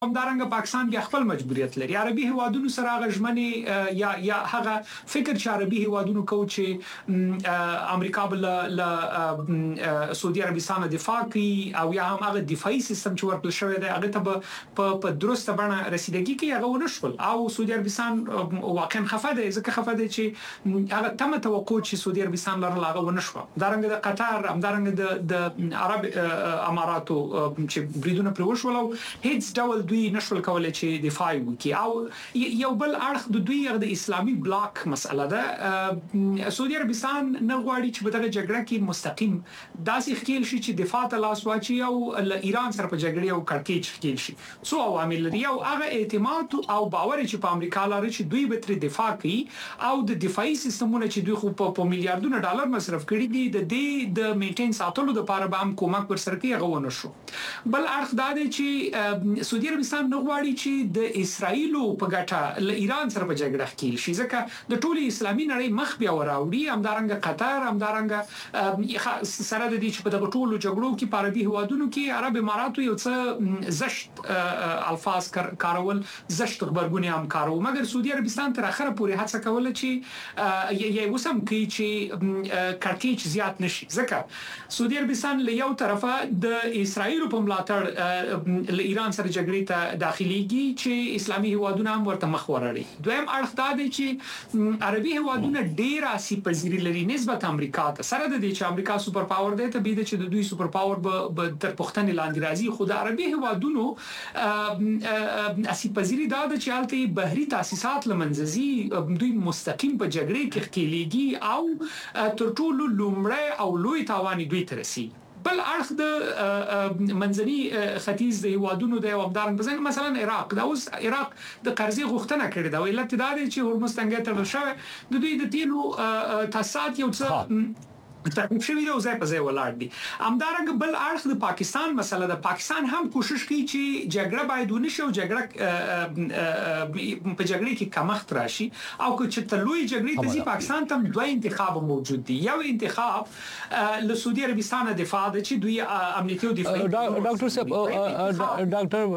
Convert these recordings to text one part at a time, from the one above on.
همدارنګه پاکستان بیا خپل مجبوریت لري عربي هوادونو سره غژمنې یا هغه فکر چې عربي هوادونو کو چې امریکا بل ل سعودي عربستان دفاع کوي او یا هم هغه دفاعي سیستم چې ورکړل شوی دی هغه ته په درسته بڼه رسیدګي کوي هغه ونشول او سعودي عربستان واقعا خفه دی ځکه خفه دی چې هغه تم توقع چې سعودي عربستان لرل هغه ونشو دارنګه د قطر همدارنګه د عرب اماراتو چې بریدونه پر وشول هیڅ ډول دوی نشول کولای چې دفاع وکړي او یو بل اړخ د دوی د اسلامي بلاک مسله ده سعودي عربستان نه غواړي چې په دغه جګړه کې مستقیم داسې خېل شي چې دفاع ته لاس واچي او له ایران سره په جګړه او کړکېچ خېل شي څو عوامل لري او هغه اعتماد او باور چې په امریکا لري چې دوی به تر دفاع کوي او د دفاعي سیستمونو چې دوی خو په میلیارډونو ډالر مصرف کړي دي د دې د میټین ساتلو لپاره به هم کومک ورسره کوي هغه ونه شو بل اړخ دا دی چې سعودي عربستان نه غواړي چې د اسرایل په ګټه له ایران سره په جګړه کې شي ځکه د ټولي اسلامي نړۍ مخ بیا وراوړي همدارنګه قطر همدارنګه سره د دې چې په دغه ټولو جګړو کې په عربي هوادونو کې عرب اماراتو یو څه زشت الفاظ کارول زشت خبرګونی هم کارو مګر سعودي عربستان تر اخره پورې هڅه کوله چې یې وسم کوي چې کړکېچ زیات نشي ځکه سعودي عربستان له یو طرفه د اسرایل په ملاتړ له ایران سره جګړې ته داخليږي چې اسلامي هوادونه هم ورته مخ وراړي دویم اړخ دا دی چې عربي هوادونه ډیر آسی پذیری لري نسبت امریکا ته سره د دې چې امریکا سوپر پاور دی ته بيد چې د دوی سوپر پاور به تر پښتنې لاندې راځي خو د عربي هوادونو آسی پذیری دا د چالتي بحري تاسیسات لمنځزي دوی مستقیم په جګړې کې ښکېلېږي او تر ټولو لومړی او لوی تاوان دوی ترسي بل اړخ د منځني ختیځ د هوادونو د وبدارنګ بزنګ مثلا عراق دا اوس عراق د قرضې غوښتنه کړې دا ویلت دا دی چې هرمز تنګه تر شوه د دوی د تیلو تاسات یو څه تعریف شوی دی او ځای په ځای ولاړ دي همدارنګه بل اړخ د پاکستان مسله د پاکستان هم کوشش کوي چې جګړه باید ونشي او جګړه په جګړه کې کمښت راشي او چې تلوي جګړې ته پاکستان ته دوه انتخاب موجود دي یو انتخاب له سعودي عربستان دفاع د چې دوی امنیتي او دفاعي ډاکټر صاحب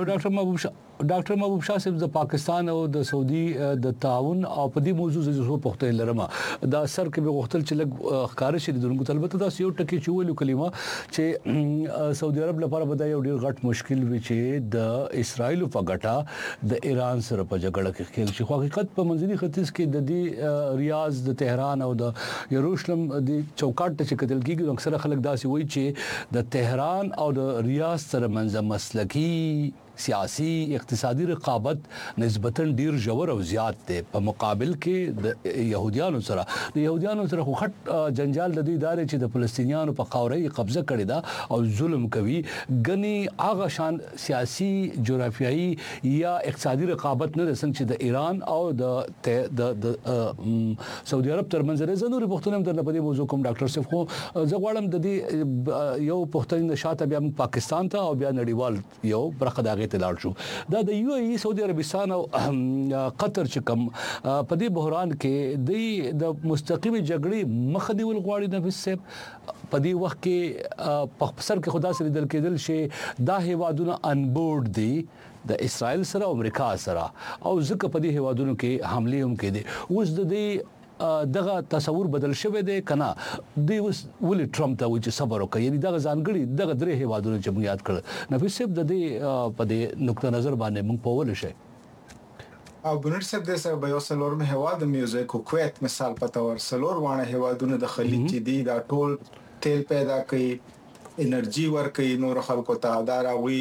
ډاکټر محبوب شاه صاحب د پاکستان او د سعودي د تعاون او په دې موضوع زو پوښتنه لرم دا سر کې به غوښتل چې لګ ښکار شي د البته دا یو ټکی چې ویلو کلمه چې سعودي عرب لپاره به دا یو ډیر غټ مشکل وي چې د اسرایل په ګټه د ایران سره په جګړه کې خېل شي خو حقیقت په منځني ختیځ کې د دې ریاض د تهران او د یروشلم د چوکاټ چې کتل کېږي اکثره خلک داسې وایي چې د تهران او د ریاض سره منځ مسلکی سیاسي اقتصادي رقابت نسبتاً ډیر ژور او زیات دی په مقابل کې د يهوديانو سره خو خټ جنجال د دې ادارې چې د فلسطینیانو په خاورې قبضه کړې ده او ظلم کوي غني هغه شان سیاسي جغرافیایي یا اقتصادي رقابت نه رسن چې د ایران او د سعودي عرب ترمنځ لري ضروري پښتون در نه په دې موضوع کوم ډاکټر صاحب خو زه غواړم د دې یو پښتون نشاته بیا پاکستان ته او بیا نړیوال یو برخه ته لاړ شو دا د یو ای سعودي عربستان او قطر چې کوم په دې بحران کې د مستقیم جګړې مخ نیول غواړي نفس صاحب په دې وخت کې په سر کې خدا سره دل کېدل شي دا هیوادونه ان بورډ دي د اسرائیل سره او امریکا سره او ځکه په دې هیوادونو کې حمله هم کېدي اوس د دې دغه تصور بدل شوی دی کنه دی ولې ټرمپ ته چې صبر وکړي یعنی دغه ځانګړي دغه درې هیوادونو چې موږ یاد کړل نفیس صاحب د دې په دې نقطه نظر باندې موږ په ول شي او بنر صاحب د سبا یو سلور هیواد میوزیک او کویت مثال پته ور سلور وانه هیوادونو د خلیج چې دی دا ټول تیل پیدا کوي انرژي ور کوي نور خلکو ته دا راوي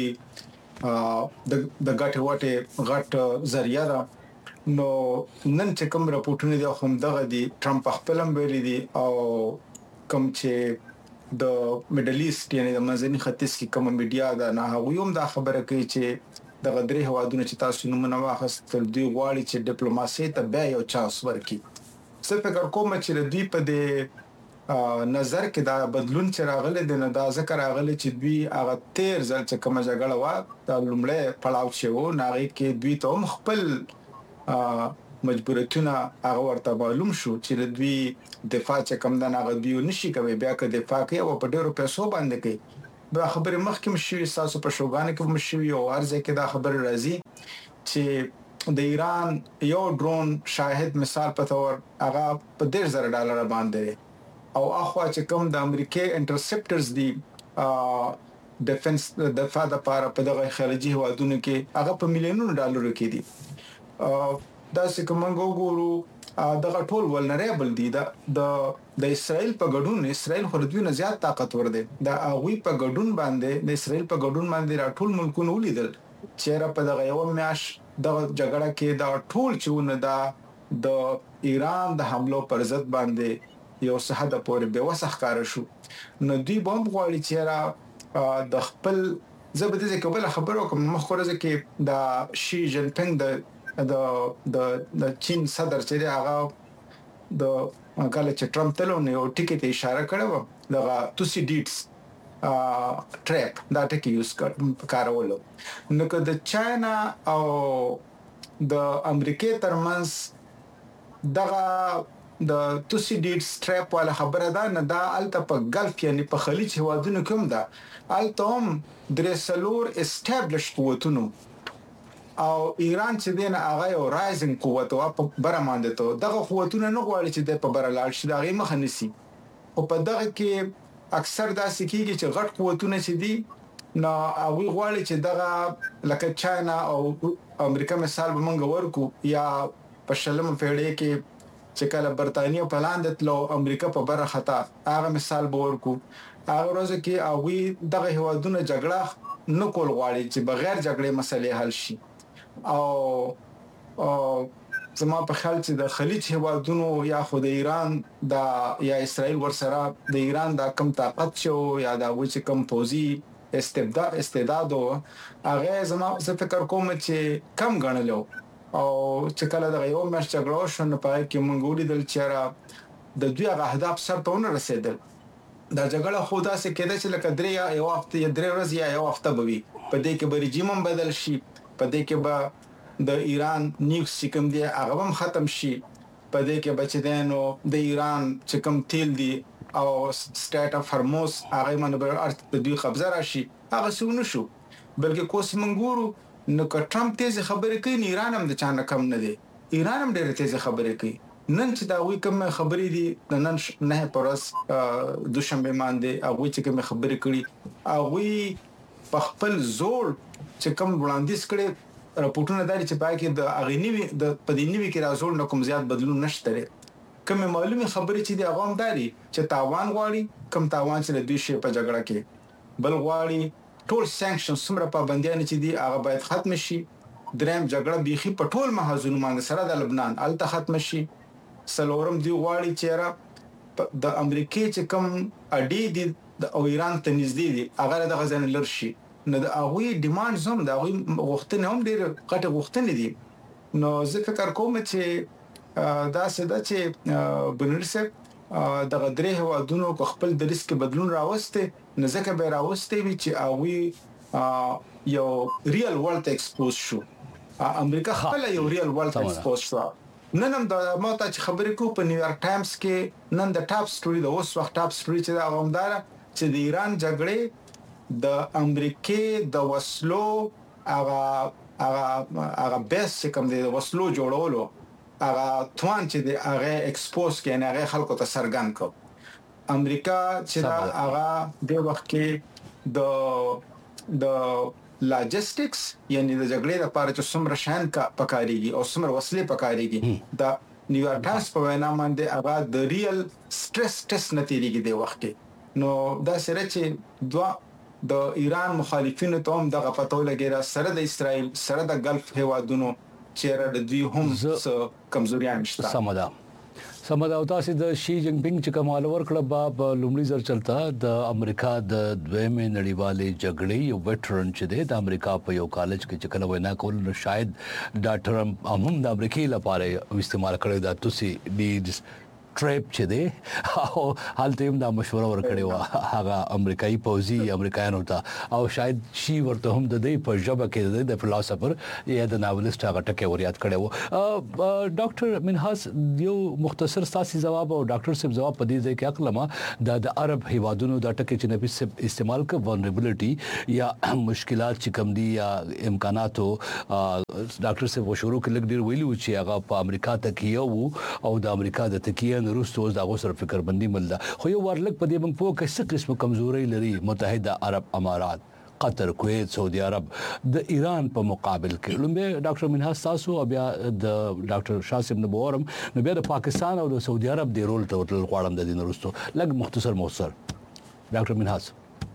د غټ وټه غټ ذریعہ دا نو نن چې کوم راپورټونه دي هم دغه دي ټرمپ خپل هم ویلي دي او کوم چې د میډل ایست یعنی د منځني ختیځ کې کوم میډیا دا نه هغوی هم دا خبره کوي چې د غدري هوادونو چې تاسو نمونه واخستل دی غواړي چې ډیپلوماسي ته بیا یو چانس ورکړي څه فکر کوم چې دوی په دې نظر کې دا بدلون چې راغلی دی نه دا ذکر راغلی چې دوی هغه تیر ځل چې کوم جګړه وا د لومړی پړاو شو ناغي کې دوی ته هم خپل مجبوریتونه هغه ورته معلوم شو چې دوی دفاع چې کم دنه غوډیو نشي کوي بیا که دفاع کوي او په ډیرو پیسو باندې کوي دا خبره مخکې مشوي تاسو په شوګان کې مشوي او ارزه کې دا خبره راځي چې د ایران یو ډرون شاهد مثال په تور هغه په $10,000 باندې او اخوا چې کوم د امریکای انټرسپټرز دی ډیفنس د دفاع لپاره په دغه خارجي هوادونو کې هغه په $مليونونو کې دي دا چې کوم وګورو دغه ټول ولنریبل دي د اسرائیل په ګډون اسرائیل خو دوی نه زیات طاقتور دي دا هغه په ګډون باندې د اسرائیل په ګډون باندې را ټول ملکونه ولیدل چې را په دغه یو میاش د جګړه کې دا ټول چونه دا د ایران د حملو پر ضد باندې یو څه حد پورې به وسخکار شو نو دوی بم غواړي چې را د خپل زبده چې قبل خبرو کوم مخورزه کې د شي جن پنګ د چین صدر چې هغه د کله چې ټرمپ ته نو یو ټکی ته اشاره کړو دغه توسی ډیټس ټریپ دا ټکی یوز کارولو نو که د چاینا او د امریکای ترمنځ دغه د توسی ډیټس ټریپ ولا خبره ده نه دا الته په ګلف یعنی په خلیج هوادونو کوم ده الته هم درسلور اسټابلیش قوتونو او ایران چې دین هغه یو رایزینګ قوت او په برمانده ته دغه قوتونه نه غواړي چې د په برلاړ شي دغه مخ نسی او په دغه کې اکثر دا سکیږي چې غټ قوتونه چې دي نو هغه غواړي چې دغه لکه چاینا او امریکا مثال به مونږ ورکو یا په شلم پیړۍ کې چې کله برتانیې په لاندې تلو امریکا په بره خطا هغه مثال به ورکو هغه ورځ کې هغه دغه هوادونه جګړه نه کول غواړي چې بغیر جګړې مسلې حل شي او زما په خیال چې د خلیج هوادونو یا خو د ایران یا اسرائیل ورسره د ایران د کم طاقت شو یا د وچ کم پوزي استعداد هغه زما فکر کوم چې کم غنلو او چې کله د یو مش جګړه شو په کې منګوري دل چیرې د دوی اهداف سره ونه رسیدل دا جګړه خو دا څه کېده چې لکه درې یو هفته درې ورځې یا یو هفته بوي په دې کې به رژیم بدل شي په دې کې به د ایران نیوکس چې کوم دی هغه هم ختم شي په دې کې بچیدنو د ایران چې کوم تیل دی او سټیټ اف هرموز هغه منبر ارت د دوی قبضه راشي هغه سونه شو بلکې کوس منګورو نو که ټرمپ تیز خبرې کوي ایران هم د چانه کم نه دی ایران هم ډېر تیز خبرې کوي نن چې دا وی کوم خبرې دي نن نه پرس دوشنبه باندې هغه چې کوم خبرې کړي هغه په خپل زور چې کوم وړاندیز کړي راپورټونه داري چې پای کې د اغینوي د پدینوي کې راځول نه کوم زیات بدلون نشته کوم معلومه خبرې چې د عوام داري چې تاوان غواړي کوم تاوان چې د دوی شي په جګړه کې بل غواړي ټول سانکشن سمره پابندیان چې دي هغه باید ختم شي دریم جګړه بيخي په ټول محاذونو باندې سره د لبنان الته ختم شي سلورم دی غواړي چې د امریکای چې کوم اډي دي او ایران ته نږدې دي هغه د غزن لرشي نو د هغه ډیماند زوم د هغه غوښتنه هم ډېر غټه غوښتنه دي نو زه فکر کوم چې دا سده چې بنرسه د غدري هوادونو په خپل د ریسک بدلون راوسته نه ځکه به راوسته وي چې هغه یو ریل ورلد ایکسپوز شو امریکا خپل یو ریل ورلد ایکسپوز شو نن هم د ماته چې خبرې کو په نیویارک ټایمز کې نن د ټاپ سټوري د اوس وخت ټاپ سټوري چې د عوامدار چې د ایران جګړې د امریکای د وسلو هغه بیس کوم دی د وسلو جوړولو هغه توان چې د هغه ایکسپوز کې نه هغه خلکو ته سرګن کو امریکا چې هغه د وخت کې د لاجستیکس یعنی د جګړې لپاره چې څومره شان کا پکاريږي او څومره وسلې پکاريږي د نیویارک ټایمز په وینا باندې هغه د ریل سټرس ټیسټ نتیجه دی وخت کې نو دا سره چې دوا د ایران مخالفینو ته هم دغه پتو لګیرا سره د اسرائیل سره د ګلف هوادونو چیرې د دوی هم کمزوریان شته سمدا او تاسو د شي جن پینګ چې کمال ورکړه په لومړي زر چلتا د امریکا د دویمه نړیوالې جګړې یو ویټرن چې د امریکا په یو کالج کې چې کله وینا کول نو شاید دا ټرم هم د امریکای لپاره استعمال کړی دا توسی ډیډز ټریپ چې دی او حالته هم دا مشوره ورکړې و هغه امریکایي پوځي امریکایانو ته او شاید شي ورته هم د دې په ژبه کې د فلسفر یا د ناولست هغه ټکی وريات کړي و ډاکټر منحاس یو مختصر ساسي جواب او ډاکټر صاحب جواب په دې ځای کې اقلمه د عرب هیوادونو د ټکی چې نبی صاحب استعمال ک vulnerability یا مشکلات چې کم دي یا امکاناتو ډاکټر صاحب شروع کې لګ ډیر ویلو چې هغه په امریکا تکیه وو او د امریکا د تکیه نورستو د هغه سره فکربندي ملده خو یو ورلک په دې باندې په کیسه قسم کمزوري لري متحده عرب امارات قطر کویت سعودي عرب د ایران په مقابل کې لومبه ډاکټر منحاس تاسو او بیا د ډاکټر شاسم نبورم نو بیا د پاکستان او د سعودي عرب د رول ته ورتل غواړم د دین نورستو لګ مختصر ډاکټر منحاس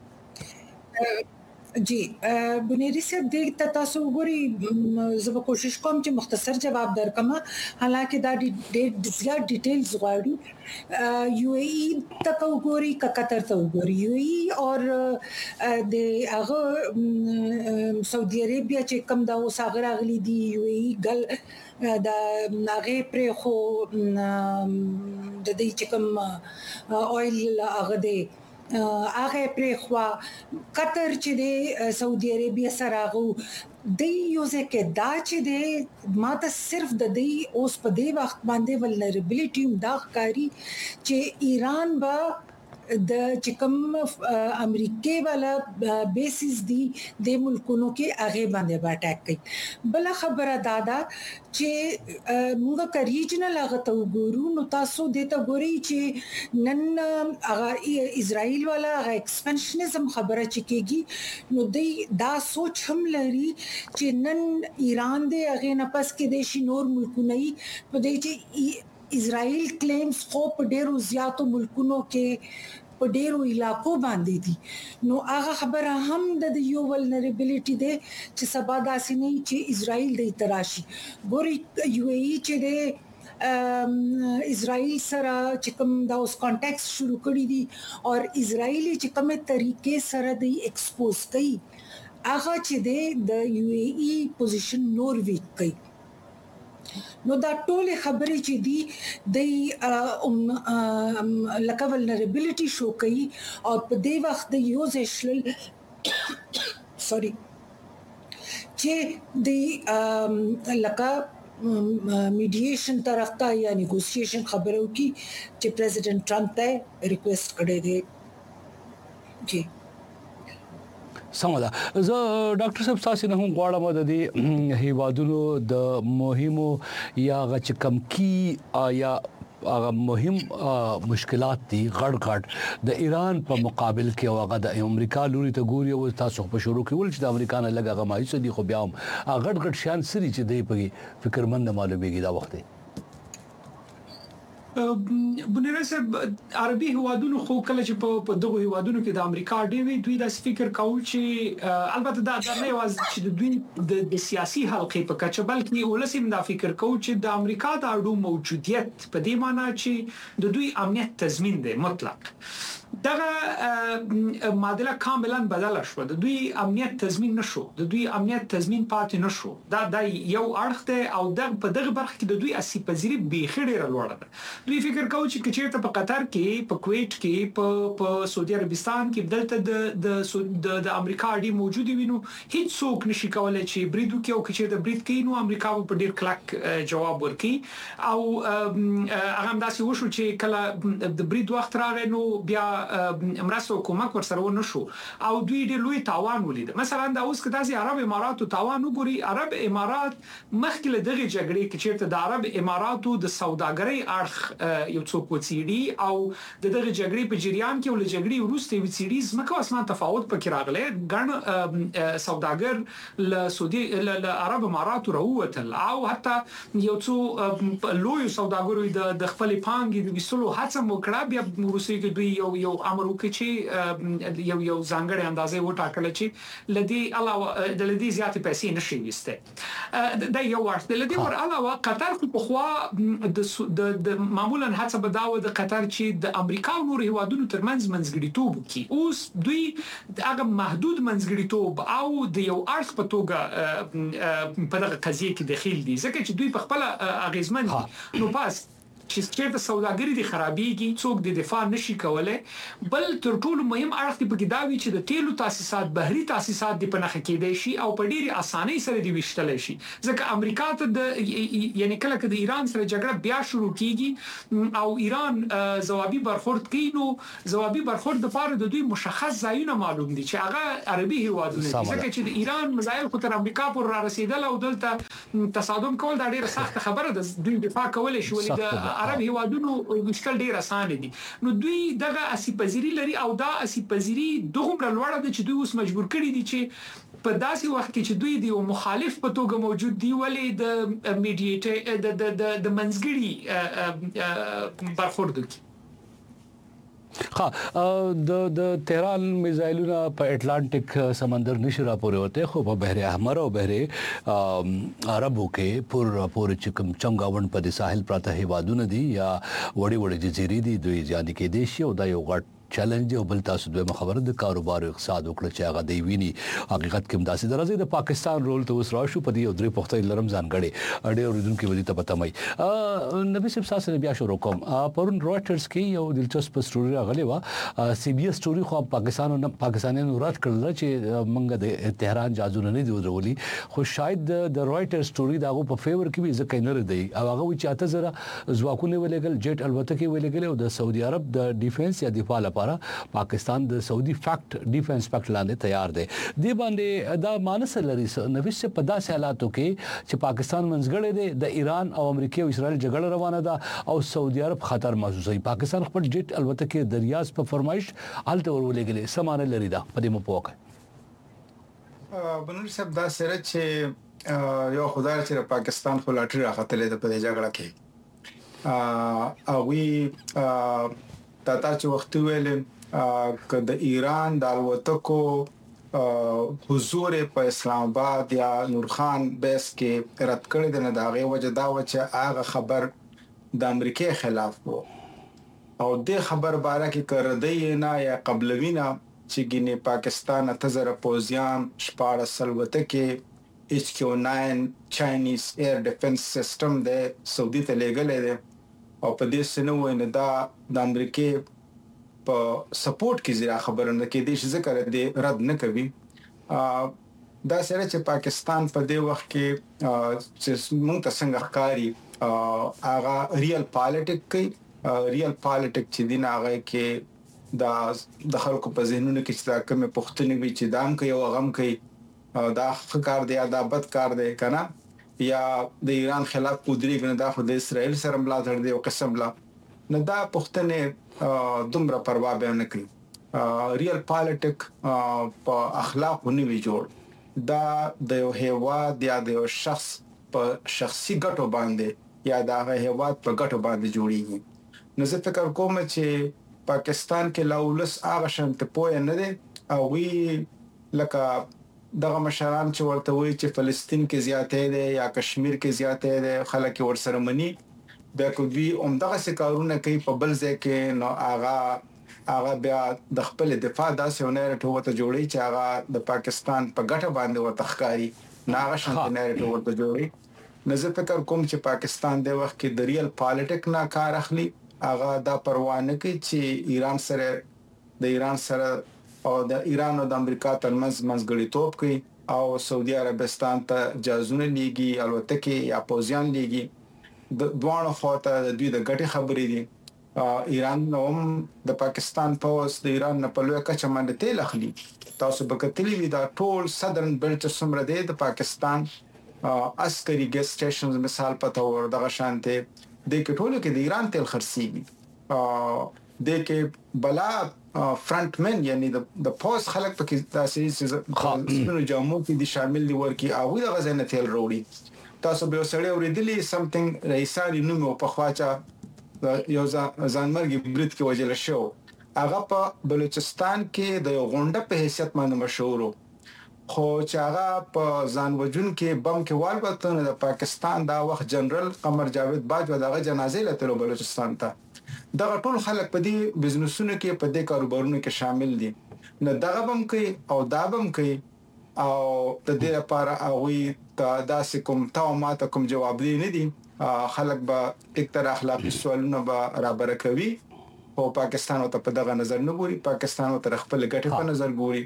जी बुनियादी से देख ततासु गोरी जब कोशिश कोम چې مختصر جواب درکما حالانکه دا ډېر زیات ډیټیلز غواړي یو ای تک وګوري ک قطر ته وګوري یو ای اور د هغه سعودي عربیا چې کم دا وساغر اغلی دی یو ای ګل دا هغه پر خو د دې چې کم اویل هغه دی هغه پرې خوا قطر چې د سعودي عربیا سره غو د یو ځکه دا چې د ماته صرف د دې اوس په دې وخت باندې ولنربিলিټي دا ښکاری چې ایران با د چکم امریکای والا بیسز دی د ملکونو کې هغه باندې اٹیک کوي بل خبره دادا چې موږ کا ریجنل هغه ته وګورو نو تاسو د ته ګوري چې نن هغه اسرائیل والا هغه ایکسپانشنزم خبره چکیږي نو دا سوچ هم لري چې نن ایران د هغه نه پس کې د شینور ملکونه په دې چې اسرائیل کلیمز خو په ډیرو زیاتو ملکونو کې په ډیرو علاقو باندې دي نو هغه خبره هم د یو ولنربিলিټي ده چې سبا داسې نه چې اسرائیل د تراشي ګوري یو ای چې د اسرائیل سره چې کوم دا اوس کانټیکس شروع کړی دي او اسرائیلی چې کومه طریقې سره د ایکسپوز کوي هغه چې د یو ای پوزیشن نور ویک کوي نو دا ټول خبرې چې دي د لکه ولنربিলিټي شو کوي او په دې وخت د یو ځشل سوري چې د لکه میډییشن طرف ته یا نیګوسییشن خبرو کی چې پریزیډنٹ ټرمپ ته ریکوست کړی دی جی سمه ده زه ډاکټر صاحب تاسو نه هم غواړم د دې هیوادونو د مهمو یا غچ کم کی یا هغه مهم مشکلات دي غړ د ایران په مقابل کې او هغه د امریکا لوري ته ګوري او تاسو په شروع کې ول چې د امریکا نه لګا مایوس دي خو بیا هم غړ شان سری چې دی په فکرمند معلومیږي دا وخت دی بنره صاحب عربي هوادونو خو کله چې په دغه هوادونو کې د امریکا دوی د فکر کول چې البته دا نه یوازې چې دوی د سیاسي حلقې په کچه بلکې ولسم دا فکر کول چې د امریکا د اړو موجودیت په دې معنی چې د دوی امنیت تضمین دی مطلق دغه معادله کاملا بدل شو د دوی امنیت تضمین نشو د دوی امنیت تضمین پاتې نشو دا یو اړخ ته او په دغه برخه کې د دوی اسی پذیری به خړې لوړه ده دوی فکر کوي چې چیرته په قطر کې په کویت کې په سعودي عربستان کې بدلته د امریکا اړې موجود وي نو هیڅ څوک نشي کولای چې بریدو کې او چې د برید کې نو امریکا په ډیر کلک جواب ورکړي او هغه داسې وشو چې کله د برید وخت راغی نو بیا مرسته حکومت ورسره ونه شو او دوی ډېر لوی تاوان ولید مثلا دا اوس کدا چې عرب اماراتو تاوان وګوري عرب امارات مخکې له دغه جګړې کې چیرته د عرب اماراتو د سوداګرۍ اړخ یو څوک وڅیړي او دغه جګړې په جریان کې ول جګړې وروسته وڅیړي زمکه اسمان تفاوت پکې راغلی ګڼ سوداګر له سعودي له عرب اماراتو راووتل او حتی یو څو لوی سوداګرو د خپل پانګې د وسلو هڅه وکړه بیا روسي کې دوی یو امر وکړي چې یو ځانګړي اندازې وټاکل چې لدی علاوه د لدی زیاتې پیسې نشي وسته دا یو ورته لدی ور علاوه قطر په خوا د معمولا هڅه بداوه د قطر چې د امریکا او نور هیوادونو ترمنځ منځګړیتوب کوي اوس دوی هغه محدود منځګړیتوب او د یو اړخ په توګه په دغه قضیه کې داخل دي ځکه چې دوی په خپل اغیزمن نو پاس چې چیرته سوداګري دي خرابېږي څوک د دفاع نشي کولای بل تر ټولو مهم اړخ دی پکې دا وی چې د تیلو تاسیسات بهري تاسیسات دی په نخ کېدای شي او په ډېری اسانۍ سره دی وشتل شي ځکه امریکا ته د یعنی کله چې د ایران سره جګړه بیا شروع کیږي او ایران ځوابي برخورد کوي نو ځوابي برخورد د پاره د دوی مشخص ځایونه معلوم دي چې هغه عربي هیوادونه دي ځکه چې د ایران مزایل خو تر امریکا پورې را رسیدل او دلته تصادم کول دا ډیره سخت خبره ده دوی دفاع کولای شي ولې د عرب هیوادونو مشکل ډیر اسانه دي نو دوی دغه اسیپذيري لري او دا اسیپذيري دغه لوړه ده چې دوی اوس مجبور کړي دي چې په داسې وخت کې چې دوی د مخالف په توګه موجود دي ولې د میډییټر د منځګړي برخورد کوي د تهران میزایلونه په اټلانټیک سمندر نشي راپورې وته خو په بحر احمر او بحر عربو کې پور چکم چنګاوند په ساحل پراته هیوادونه دي یا وړي وړي جزيري دي دوی ځان کې دیشي او دا یو غټ چیلنج او بل تاسو د خبره د کاروبار او اقتصاد وکړه چې هغه دی ویني حقیقت کې مداسي درځي د پاکستان رول ته اوس راشو په دې او درې پختې لرم ځان غړي اړې اوریدونکو ودی ته پته مې نبی صاحب سره بیا شروع کوم پرون رويټرز کې یو دلچسپ سټوري راغلی و سی بي اس سټوري خو پاکستانیانو رات کړل چې منګه د تهران جازونه نه دی ورولي خو شاید د رويټرز سټوري داغه په فیور کې به ځکه نه ردی او هغه چې اته زره ځواکونه ولګل جټ البته ولګل او د سعودي عرب د ډیفنس یا دفاع پاکستان د سعودي فیکٹ ډیفنس فیکٹ لاندې تیار دی دی باندې دا مانس لري نوښت سے په داسې حالاتو کې چې پاکستان منځګړی دی د ایران او امریکا او اسرائیل جګړه روانه ده او سعودي عرب خطر محسوسوي پاکستان خپل جټ البته کې دریاز په فرمایش حالت ورولېګلې سمانه لري دا په دې مپوکه بنور صاحب دا سره چې یو خدای چې پاکستان خو لاټري راغتلې ده په دې جګړه کې او وی تا چې وخت ویل ک د ایران د الوتکو حضور په اسلام آباد یا نورخان بیس کې رد کړی د نه داغه وجه دا و چې هغه خبر د امریکای خلاف وو او د خبر باره کې کړدی نه یا قبلوینا چې ګینه پاکستان ته پوزیان شپاره سلوتکه HQ9 چاینیز ایر ډیفنس سیستم د سعودي ته لګلې ده او په دې سنو نه دا د امریکای په سپورټ کې زیات خبرونه کې دي چې ذکر دې رد نه کوي دا سره چې پاکستان په دې وخت کې چې موږ ته څنګه ښکاری هغه ریل پالیټیک کوي ریل پالیټیک چې دین هغه کې دا د خلکو په ذهنونو کې چې دا کومه پښتني وي چې دام کوي او غم کوي دا ښکار دی دا بد کار دی کنه یا د ایران خلاف پودري کنه دا خو د اسرائیل سره ملاتړ دی او قسم لا نه دا پښتنه دومره پروا به نه کوي ریل پالیټیک په اخلاق ونوي جوړ دا د یو هیواد یا د یو شخص په شخصي ګټو باندې یا د هیواد په ګټو باندې جوړیږي نو زه فکر کوم چې پاکستان کې لاولس هغه شنت پوه نه دي او وی لکه دغه مشران چې ورته وایي چې فلسطین کې زیاتې ده یا کشمیر کې زیاتې ده خلک ورسره مني بیا کوي دغه سکارونه کوي په بل ځای کې نو هغه بیا د خپل دفاع داسې ونرټو ته جوړي چې هغه د پاکستان په ګټه باندې وتخکاری ناغه شنت نرټو ته جوړي نو زه فکر کوم چې پاکستان د وخت کې د ریل پالیټیک نه کار اخلي هغه دا پروا نه کوي چې ایران سره او د ایران او د امریکا ترمنځ منځګړیتوب کوي او سعودي عربستان ته جازونه لیږي الوتکه یا پوزیان لیږي د دوه خواته د دوی د ګټي خبرې دي ایران نوم د پاکستان پوز د ایران نه په لوی کچه باندې تیل اخلي تاسو به کتلی وی دا ټول صدرن بیلټ سمره دی د پاکستان عسکري ګیس سټیشنز مثال پته ور دغه شانته د کټولو کې د ایران تیل خرڅيږي د کې بلا فرنٹ مین یعنی د پوز خلک پکې تاسو سپینو جامو کې دي شامل دي ورکی او د غزنه تیل وروړي تاسو به سړی اوریدلی سمثینګ رئیساری نوم په خواچا یو ځانمرګي برید کې وجل شو هغه په بلوچستان کې د یو غونډه په حیثیت باندې مشهور خو چې هغه په ځان وجون کې بم کې والبته د پاکستان دا وخت جنرال قمر جاوید باجوه دغه جنازې لته بلوچستان ته دغه ټول خلک په دې بزنسونو کې په دې کاروبارونو کې شامل دي نه دغه بم کوي او دا بم کوي او د دې لپاره هغه داسې کوم تاو ماته کوم جواب دی نه دي خلک به یک تر اخلاقی سوالونه به رابر کوي او پاکستان ته په دغه نظر نه ګوري پاکستان تر خپل ګټه په نظر ګوري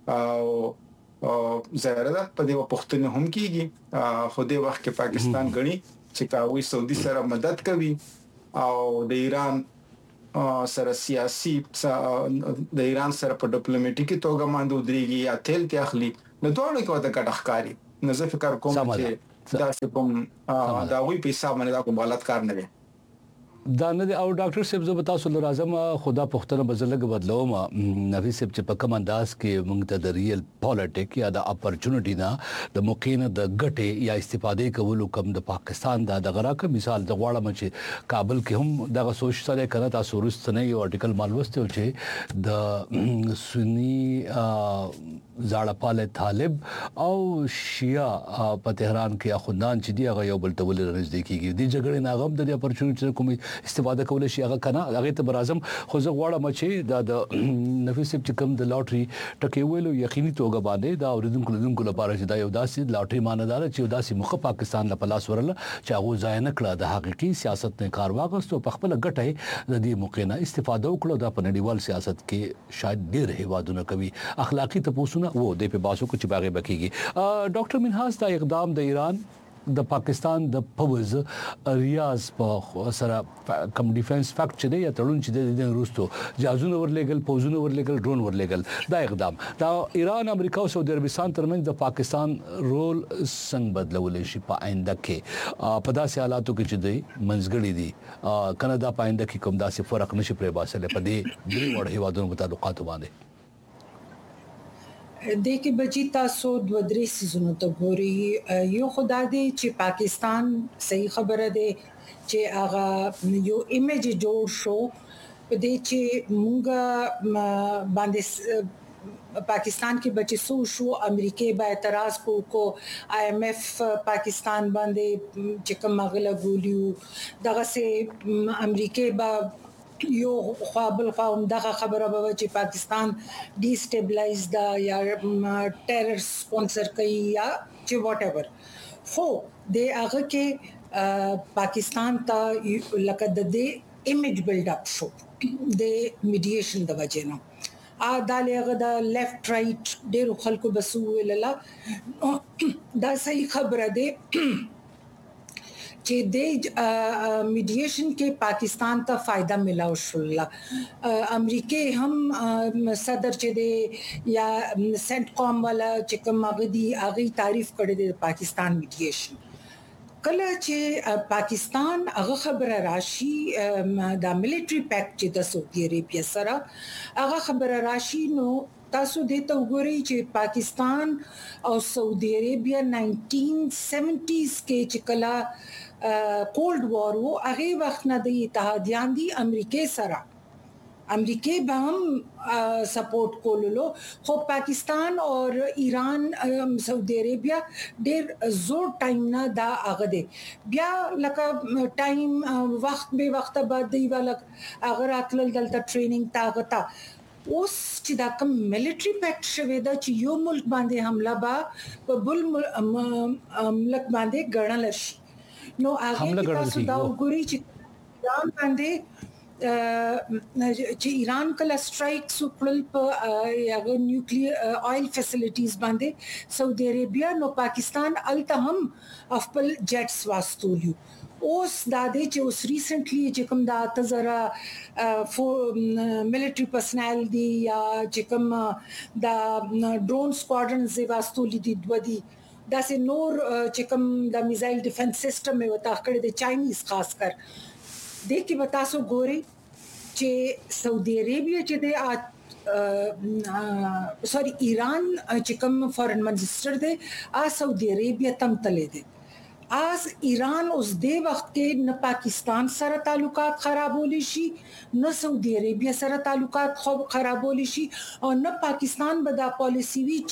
او زهره ده په دې وختونه هم کیږي خو دې وخت کې پاکستان غني چې کاوي سعودي سره مدد کوي او د ایران سره سیاسي د ایران سره په ډیپلوماټیکي توګه باندې ودرېږي یا تل ته اخلي نو دوه کو د کټخکاری نو زه فکر کوم چې دا چې کوم دا وی په حساب باندې دا کوم غلط کار نه دی دا نه او ډاکټر صاحب زه تاسو له راځم خدا پختنه بزلګ بدلوم نفي صاحب چې په کوم انداز کې موږ ته د ریل پالیټیک یا د اپورچونټی نه د موقعینه د ګټه یا استفادې کولو کوم د پاکستان د غراکه مثال د غواړم چې کابل کې هم دغه سوچ سره کنه تاسو ورستنه یو ارټیکل معلومات چې د سنی زاړه طالب او شیعه په تهران کې اخوندان چې دی هغه یو بل ته ول نزدیک کیږي د جګړې ناغم د اپورچونټی کومي استفاده کول شي هغه کنه هغه ته برازم خو زه غواړم چې د نفیس چې کوم د لاټري ټکی ویلو یقیني توګه باندې دا اوریدونکو لپاره چې دا یو داسې لاټري ماندار چې یو داسې مخ پاکستان له پلاس ورل چې هغه ځای نه کړه د حقيقي سیاست نه کار واغستو په خپل ګټه د دې موقع نه استفاده وکړو د پنډیوال سیاست کې شاید ډېر هیوادونه کوي اخلاقی تپوسونه وو د په باسو کو چې باغې بکیږي ډاکټر منهاز دا اقدام د ایران د پاکستان د پوز ریاض په سره کم ډیفنس فیکټ چې دی یا تړون چې د روسو جهازونه ورلېګل پوزونه ورلېګل ډرون ورلېګل دا اقدام دا ایران امریکا او سعودي عربستان ترمنځ د پاکستان رول څنګه بدلول شي په آینده کې په داسې حالاتو کې چې دی منځګړي دي کنه دا په آینده کې کوم داسې فرق نشي پرې باسل په دې درې وړ هیوادونو تعلقات باندې د کې بچی تاسو د درې سيزونو ته ګوري یو خدای دې چې پاکستان صحیح خبره ده چې هغه یو ایمیج جوړ شو په دې چې مونږ باندې پاکستان کې بچی سو شو امریکای با اعتراض کو IMF پاکستان باندې چې کوم غلا ګولیو دغه سه امریکای با یو خپل قوم دغه خبره به چې پاکستان ډی سټیبلایز دا یا ټیرر سپانسر کوي یا چې واټ ایور خو د هغه کې پاکستان ته لکه د دې ایمیج بیلډ اپ شو د میډییشن د وجه نه دا لغه د لیفت رائټ ډېر خلکو بسو ویلله دا صحیح خبره ده چې د میډییشن کې پاکستان ته فائدہ ملاو شول امریکای هم صدر چې دی یا سنت قوم والا چې کوم غدي اغي تعریف کړی دی پاکستان میډییشن کله چې پاکستان هغه خبره راشي د ملټری پیکټ چې د سعودي عربیا سره هغه خبره راشي نو تاسو دې ته وګورئ چې پاکستان او سعودي عربیا 1970s کې چې کله کولډ وار وو هغه وخت نه د اتحادیان دي امریکای سره امریکای به هم سپورټ کولو خو پاکستان او ایران سعودي عربیا ډېر زور ټایم نه دا هغه دي بیا لکه ټایم وخت به وخت بعد دی ولا اگر اتل دلته ټریننګ تاغتا اوس چې دا کوم ملټری پیکټ شوی دا چې یو ملک باندې حمله با په بل ملک باندې ګڼل شي نو هغه تاسو دا وګورئ چې ایران باندې چې ایران کله سټرایکس وکړل په یو نیوکلیر آیل فیسیلیټیز باندې سعودي عربیا نو پاکستان الته هم خپل جټس واستولیو اوس دا دې چې اوس ریسنټلی چې کوم دا تزرا ملټری پرسنل دی یا چې کوم دا ډرون سکواډرنز واستولې دي دوی دا سه نور چې کوم د میزایل ډیفنس سیستم یو تا کړی د چاینیز خاص کر د کې وتا سو ګوري چې سعودي عربیا چې د ایران چې کوم فارن منسٹر دی سعودي عربیا تم تلې دی از ایران اوس د وخت کې نه پاکستان سره تعلقات خرابول شي نه سعودي عربیا سره تعلقات خرابول شي او نه پاکستان به دا پالیسی وی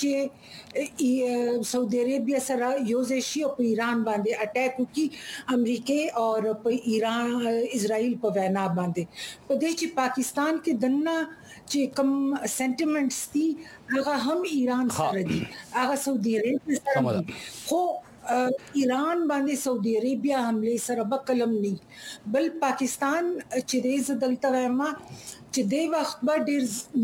چې سعودي عربیا سره یوځای شي او په ایران باندې اٹیک وکړي امریکا او په ایران اسرائیل په وینا باندې په دې چې پاکستان کې دنه چې کوم سنټیمنټس دي هغه هم ایران سره دي هغه سعودي عربیا سره دي خو ایران باندې سعودي عربیا حمله سره بکلم نه بل پاکستان چې دې زدلته وایم چې د وخت به ډیر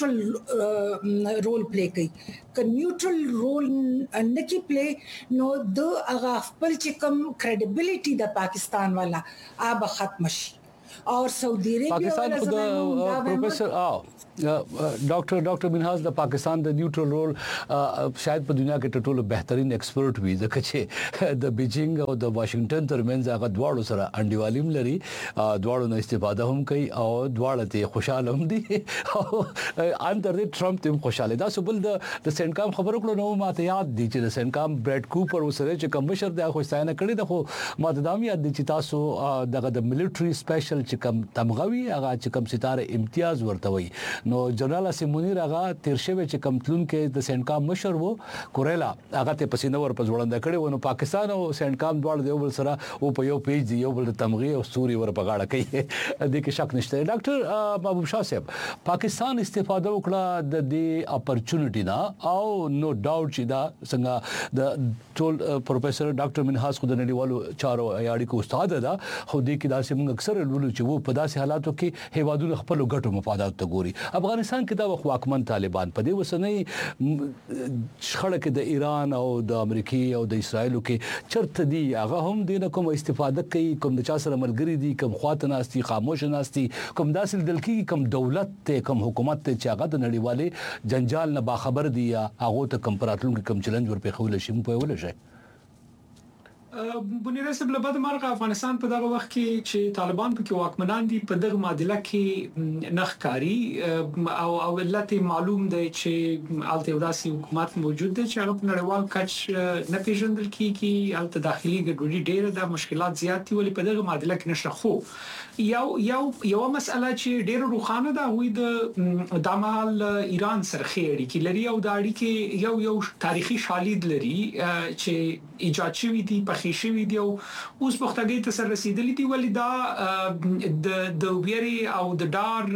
نیوټرل رول پلی کوي ک نیوټرل رول نه کی پلی نو د هغه خپل چې کوم کریډیبিলিټي د پاکستان والا آب ختم شي اور سعودي عربیا پاکستان خود پروفیسر ډاکټر منهاز د پاکستان د نیوټرل رول شاید په دنیا کې ټولو بهترین ایکسپرت وي ځکه چې د بیجینګ او د واشنگټن ترمنځ هغه دواړو سره انډیوالیم لري دواړو نه استفاده هم کوي او دواړه ته خوشاله هم دي او اندر ټرمپ ته خوشاله دا سبل د سنکام خبرو کړو نو ماته یاد دي چې د سنکام براد کوپر وسره چې کمشر د خوشاینه کړی د خو ماته دا یاد دي چې تاسو دغه د ملټری سپیشل چې کم تمغوي هغه چې کم ستاره امتیاز ورته وي نو جنرال اسمونی راغه تیر شوی چې کمتلون کې د سنکام مشر وو کوریلا هغه ته پسینه ور پزوړنده کړي ونه پاکستان او سنکام دواړه دیو بل سره او په یو پیج دی یو بل تمغي او سوري ور پغاړه کوي د کې شک نشته ډاکټر محبوب شاه صاحب پاکستان استفاده وکړه د دې اپورچونټی دا او نو ډاوټ چې دا څنګه د ټول پروفیسور ډاکټر منهاز خو د نړیوالو چارو اړیکو استاد دا خو دې کې دا سیمه اکثر ولول چې وو په داسې حالاتو کې هیوادونو خپل ګټو مفادات ته ګوري افغانستان کې دا واکمن طالبان په دې وسنۍ شخړه کې د ایران او د امریکای او د اسرایل کې چرته دي هغه هم د کوم استفاده کوي کوم د چا سره ملګری دي کوم خواته ناشتي خاموش ناشتي کوم داسې دل کې کوم دولت ته کوم حکومت ته چې هغه د نړیوالې جنجال نه باخبر دي یا هغه ته کوم پراتلون کې کوم چیلنج ورپې خول شي په ول شي بنیره سب له بده مرغه افغانستان په دغه وخت کې چې طالبان په واکمنان دي په دغه معادله کې نخکاری او علت معلوم دی چې الته وداسي حکومت موجود دی چې هغه په نړیوال کچ نه پیژندل کیږي الته داخلي ګډوډي ډیره د مشکلات زیات دي ولې په دغه معادله کې نشه خو یو مسله چې ډیره روخانه ده وي د دمال ایران سره خېړي کې لري او د اړیکې یو تاریخي شالید لري چې ایجاد شوی دی په شوی دی او اوس پختګي ته سر رسیدلی دی ولې دا د ویری او د ډار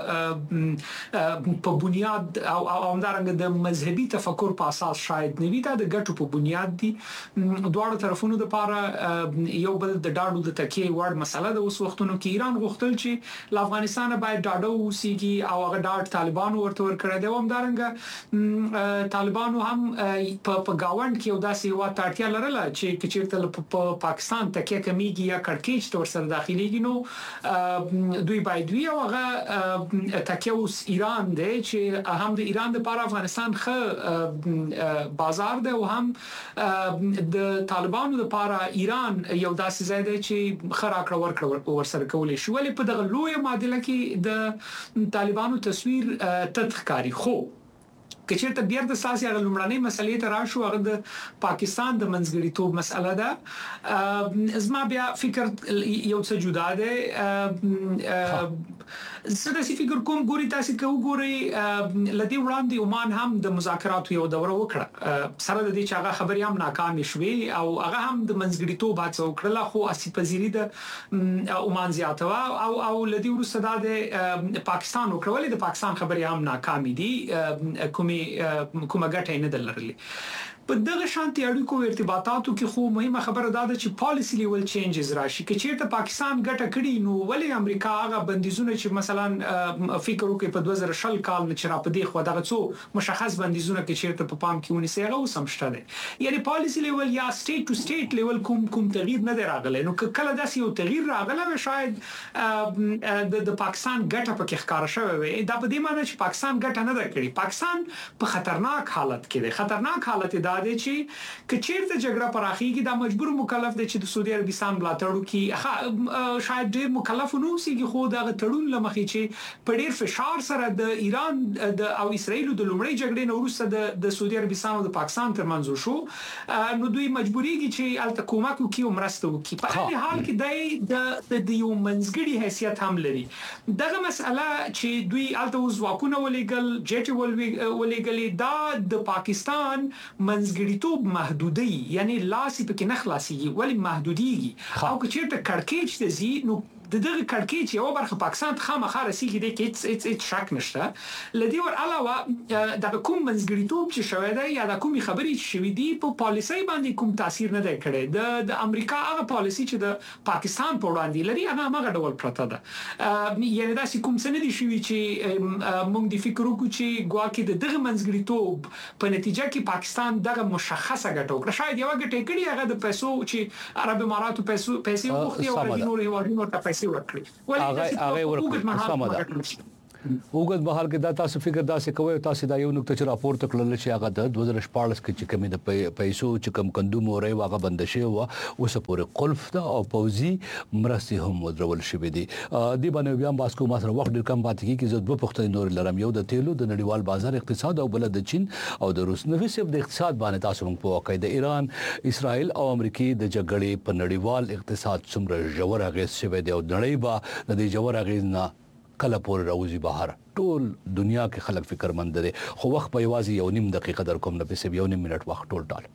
په بنیاد او همدارنګه د مذهبي تفکر په اساس شاید نوی دا د ګټو په بنیاد دي دواړو طرفونو لپاره یو بل د ډاډو د تکیه وړ مسله ده اوس وختونو کې ایران غوښتل چې ل افغانستان باید ډاډو وسیږي او هغه ډاډ طالبانو ورته ورکړی دی همدارنګه طالبانو هم په گاوند کې یو داسې وخت اړتیا لرله چې چیرته په پاکستان تکیه کمیږي یا کړکېچ تور سره داخليږي نو دوی باید وی او هغه تکیه اوس ایران دی چې هم د ایران لپاره افغانستان ښه بازار دی او هم د طالبانو لپاره ایران یو داسې ځای دی چې خراکړه ورکړه ورسره کولای شي ولې په دغه لوی معادله کې د طالبانو تصویر تدخکاری خو کچېرته بیا د ساسي لومړنۍ مسلې ته راشو هغه د پاکستان د منځګړیتوب مسله ده زما بیا فکر یو څه جدا ده زه د فکر کوم ګوري تاسو کو ګوري لدی وړاندې عمان هم د مذاکراتو یو دوره وکړه سره د دې چې هغه خبرې هم ناکام شوې او هغه هم د منځګړیتوب هڅه وکړه خو اسی پذیری د عمان زیاتوا او لدی ورسره د پاکستان وکړه د پاکستان خبرې هم ناکام دي کومه ګټه نه دلرلې په دغه شانتي اړیکو ارتباطاتو کې خو مهمه خبره ده چې پالیسی لیول چینجز راشي چې چیرته پاکستان ګټه کړي نو ولې امریکا هغه بندیزونه چې مثلا فکر وکړي په 2000 کال نه چې را پدې خو دغه څو مشخص بندیزونه کې چیرته په پام کې ونیسي هغه وسمشته دي یعنی پالیسی لیول یا سټیټ ټو سټیټ لیول کوم تغییر نه راغلی نو کله داسې یو تغییر راغله شاید د پاکستان ګټه پکې ښکار شوی وي دا په دې معنی چې پاکستان ګټه نه درکړي پاکستان په خطرناک حالت کې دی خطرناک حالت دا دی چې کچیرته جګړه پراخیږي دا مجبور مکلف دی چې د سعودي عربستان ملاتړ وکړي شاید ډیر مکلف نه اوسېږي خو دا تړون لمخې چې په ډیر فشار سره د ایران او اسرائیل د لومړی جګړې نه وروسته د سعودي عربستان او د پاکستان ترمنځ شو نو دوی مجبوريږي چې الته کومک وکړي او مرسته وکړي په هر حال کې د یو منځګړي حیثیت هم لري دغه مسله چې دوی الته اوس واکونه ولېګل جټ ولېګل دا د پاکستان منځګړیتوب محدودي یعنی لاسي پکې نه خلاصيږي ولی محدوديږي او که چیرته کړکېچ ته زی نو دغه کړکېچ یو برخه پاکستان خامخا رسیږي د کې شک نشته لدی ور علاوه د کوم منځګړیتوب چې شوی دی یا د کومي خبري چې شوی دی په پالیسي باندې کوم تاثیر نه دی کړی د امریکا هغه پالیسي چې د پاکستان په وړاندې لري هغه ډول پرته ده یعنی دا کوم څه نه دی شوی چې موږ د فکر وکړو چې ګواکې دغه منځګړیتوب په نتیجه کې پاکستان دغه مشخصه ګټه وکړه شاید یو ګټه کړي هغه د پیسو چې عرب اماراتو پیسې وغوښتي او نور هیوادونو ته هغه ورکړه وګت بهال کې دا تاسو فکر دا څه کوي تاسو دا یو نقطه چې راپور تکړل چې هغه د 2014 کې چې کمی د پیسو چې کم کندوم اوري واغه بند شي او اوس پورې قلف دا او پوزي مرستي هم ودرول شوې دي دی باندې بیا باسکو ما سره وخت ډیر کم پاتې کیږي چې دوه پختې نور لرم یو د تیلو د نړیوال بازار اقتصاد او بل د چین او د روس نو صرف د اقتصاد باندې تاسو موږ په واقع د ایران اسرائیل او امریکای د جګړې په نړیوال اقتصاد څومره ژور اغیز شوی دی او نړۍ با د دې ژور اغیز نه کله پورې راوځي بهر ټول دنیا کې خلک فکرمند دي خو وخت په یوازې یو نیم دقیقه در کوم نه پسې یو نیم منټ وخت ټول ټال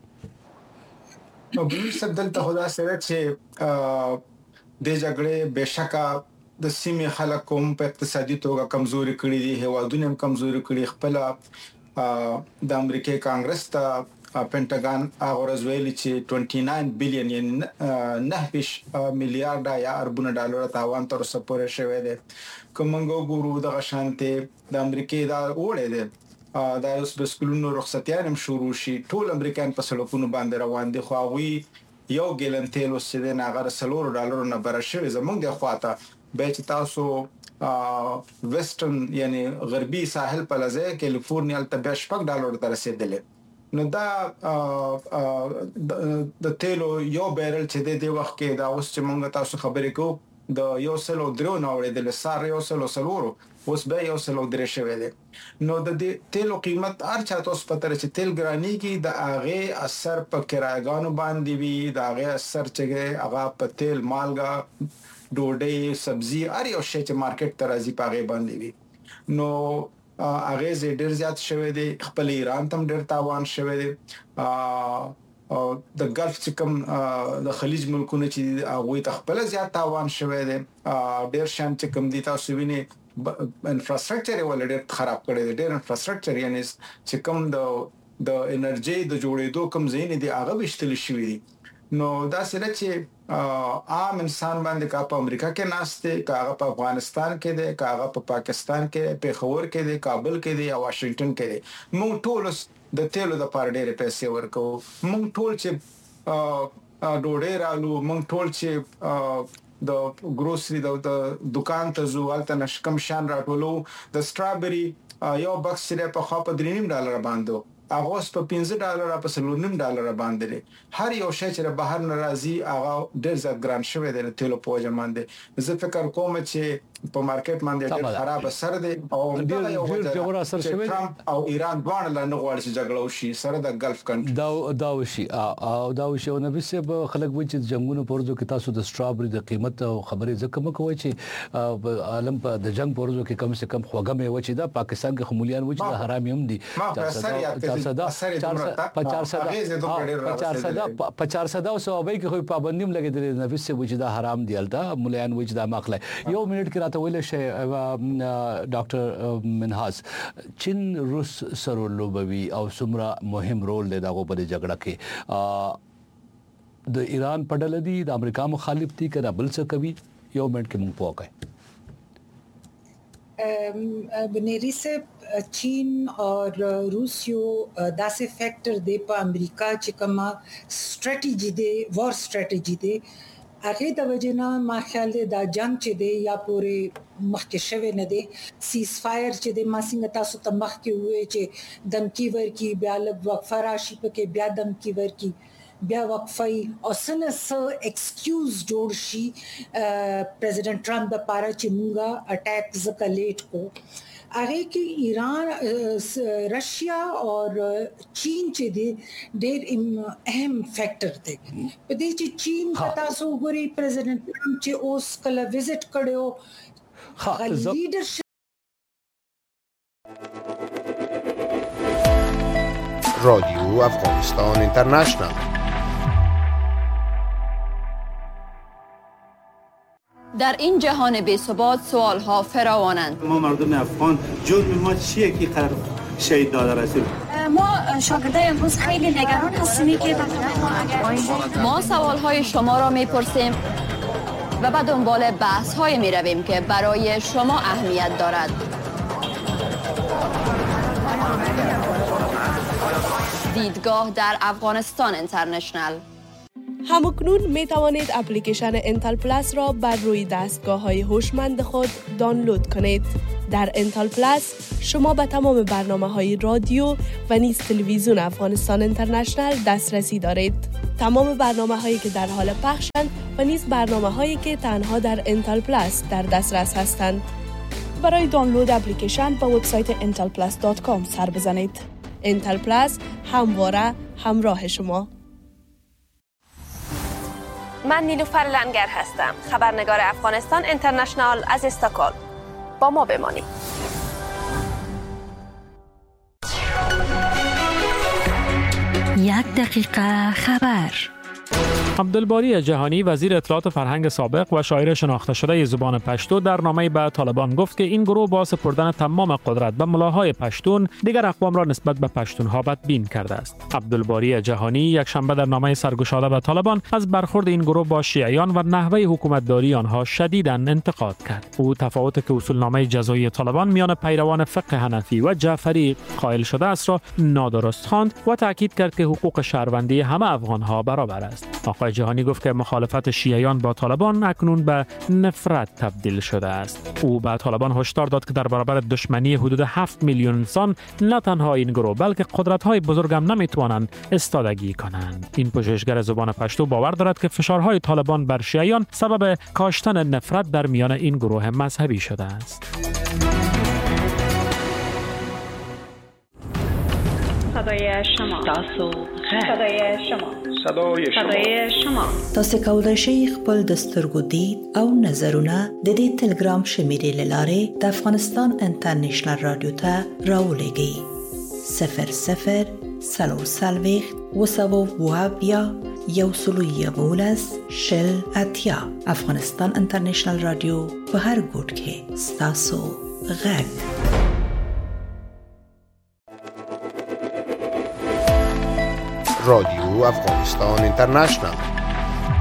نو بل څه دلته خدا سره چې د جګړې بشکا د سیمې خلک کوم په اقتصادي توګه کمزوري کړي دي هوادونه هم کمزوري کړي خپل د امریکای کانګرس ته پینټاګان هغه ویلي چې 29 بلین یعنی 9 میلیارډ یا اربونه ډالر تاوان تر اوسه پورې شوی دی کومنګو ګورو د غشانته د امریکای دا وړه دی دا اوس بسکلونو رخصتیان هم شروع شي ټول امریکایان په سړکونو باندې روان دي خو هغه یو ګیلن تیل اوس چې نه غره $100 نه بر شوی زمونږ د خواته به چې تاسو ویسټرن یعنی غربي ساحل په لزه کیلیفورنیا ته $8 ته رسیدلی نو دا د تیلو یو بیرل چې د وخت کې دا اوس چې مونږ تاسو خبرې کوو د یو سلو درو نوړې د سار یو سلو سلورو اوس به یو سلو درې شوی دی نو د تیلو قیمت هر چا تاسو پته چې تیل ګرانی کې د هغه اثر په کرایګانو باندې وی د هغه اثر چې هغه په تیل مالګه ډوډۍ سبزی هر یو شی چې مارکیټ ته راځي په هغه باندې وی نو هغه زه ډیر زیات شوه دي خپل ایران تم ډیر تاوان شوه دي او د ګلف چې کوم د خلیج ملکونه چې هغه ته خپل زیات تاوان شوه دي ډیر شان چې کوم دي تاسو ویني انفراستراکچر ول ډیر خراب کړی دی ډیر انفراستراکچر یعنی چې کوم د انرژي د جوړېدو کوم زین دي هغه وشتل شوی دي نو دا سره چې عام انسان باندې کا په امریکا کې ناشته کاغه په افغانستان کې دي کاغه په پاکستان کې پیښور کې دي کابل کې دي او واشنگټن کې دي موږ ټول د تیلو د پاره ډېر پیسې ورکو موږ ټول چې ډوډۍ رالو موږ ټول چې د ګروسري د دکان ته زو الته نشکم شان راټولو د سترابري یو بکس چې په خوا په $3.5 باندې هغه په $15 په $7.5 باندې هر یو شی چې بهر ناراضي هغه ډېر زیات ګران شوی دی تیلو په وجه باندې زه فکر کوم چې په مارکیټ باندې ډېر خراب اثر دی او ډېر جوړ اثر شوی او ایران باندې لا نه غواړي چې جګړه وشي سره د ګلف کنټري دا وشي او دا وشي نو به خلک وایي چې جنگونو پرځو کې تاسو د سترابري د قیمت او خبرې زکه مکوي چې عالم په د جنگ پرځو کې کم سے کم خوګه مې و چې دا پاکستان کې خمولیان و چې حرامي هم دي 400 او صوبې کې خو پابندیم لګیدل نفس سے وجدا حرام دی الته مليان وجدا ماخله یو منټ کې راته ویل شي ډاکټر منهاز چین روس سره لوبوي او سمرا مهم رول دی دغه په جګړه کې د ایران پډل دي د امریکا مخالف دي کړه بل څه کوي یو منټ کې مونږ پوکای بنيري से चीन और रूस यो दासे फैक्टर दे په امریکا چې کومه ستراتیژي دی وار ستراتیژي دی هغه د وجنه ما خیال دی دا جنگ چې دی یا پورې مخکې شوی نه دی سیز فایر چې دی ما څنګه تاسو ته مخکې وې چې دمکی ورکی بیا لږ وقفه راشي پکې بیا دمکی ورکی بیا وقفه او سنس ایکسکیوز جوړ شي پریزیډنټ ټرمپ د پاره چې مونږه اٹیک زکه لیټ کو هغه کې ایران رشیا اور چین چې دی ډېر اهم فیکٹر دی په دې چې چین تاسو وګورئ پریزیډنټ ټرمپ چې اوس کله وزټ کړو لیډرشپ رادیو افغانستان اینترنشنال. در این جهان بی‌ثبات سوال‌ها فراوانند. ما مردم افغان جرم ما چیه که قرار شهید داده رسول؟ ما شاگردای امروز خیلی نگران هستیم که ما سوال‌های شما را می‌پرسیم و به دنبال بحث‌های می‌رویم که برای شما اهمیت دارد. دیدگاه در افغانستان اینترنشنال. همکنون می توانید اپلیکیشن انتل پلاس را بر روی دستگاه‌های هوشمند خود دانلود کنید. در انتل پلاس شما به تمام برنامه‌های رادیو و نیز تلویزیون افغانستان اینترنشنال دسترسی دارید. تمام برنامه‌هایی که در حال پخشند و نیز برنامه‌هایی که تنها در انتل پلاس در دسترس هستند. برای دانلود اپلیکیشن به وبسایت intelplus.com سر بزنید. انتل پلاس همواره همراه شما. من نیلوفر لنگر هستم، خبرنگار افغانستان اینترنشنال از استکهلم. با ما بمانید. یک دقیقه خبر. عبدالباری جهانی وزیر اطلاعات فرهنگ سابق و شاعر شناخته شده زبان پشتو در نامه‌ای به طالبان گفت که این گروه با سپردن تمام قدرت به ملاهای پشتون دیگر اقوام را نسبت به پشتونها بدبین کرده است. عبدالباری جهانی یک شنبه در نامه سرگشاده به طالبان از برخورد این گروه با شیعیان و نحوه حکومتداری آنها شدیداً انتقاد کرد. او تفاوتی که اصولنامه جزایی طالبان میان پیروان فقه حنفی و جعفری قائل شده است را نادرست خواند و تاکید کرد که حقوق شهروندی همه افغانها برابر است. آقای جهانی گفت که مخالفت شیعیان با طالبان اکنون به نفرت تبدیل شده است. او به طالبان هشدار داد که در برابر دشمنی حدود 7 میلیون انسان نه تنها این گروه بلکه قدرت‌های بزرگ هم نمیتوانند استادگی کنند. این پژوهشگر زبان پشتو باور دارد که فشارهای طالبان بر شیعیان سبب کاشتن نفرت در میان این گروه مذهبی شده است. صدای شما صدای شما تاسو کولای شئ خپل د سترګو دید او نظرونه د دې ټلګرام شمیرې لاره د افغانستان انټرنیشنل رادیو ته راولېږئ 00 وسوابیا یوسلویبولس شل اتیا. افغانستان انټرنیشنل رادیو په هر ګوټ کې ستاسو غږ. رادیو افغانستان اینترنشنال.